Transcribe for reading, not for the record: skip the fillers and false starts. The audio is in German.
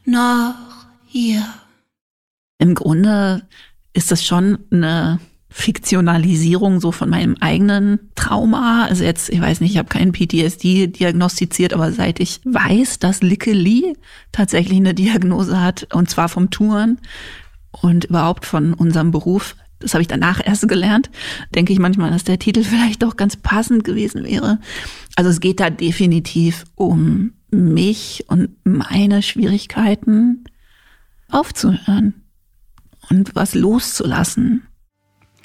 noch hier. Im Grunde ist das schon eine Fiktionalisierung so von meinem eigenen Trauma. Also jetzt, ich weiß nicht, ich habe keinen PTSD diagnostiziert, aber seit ich weiß, dass Lykke Li tatsächlich eine Diagnose hat, und zwar vom Touren und überhaupt von unserem Beruf, das habe ich danach erst gelernt, denke ich manchmal, dass der Titel vielleicht doch ganz passend gewesen wäre. Also es geht da definitiv um mich und meine Schwierigkeiten aufzuhören und was loszulassen.